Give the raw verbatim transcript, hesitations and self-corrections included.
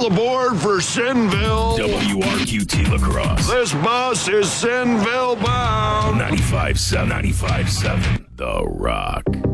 aboard for Sinville. W R Q T Lacrosse. This bus is Sinville bound. ninety-five seven, ninety-five seven, The Rock.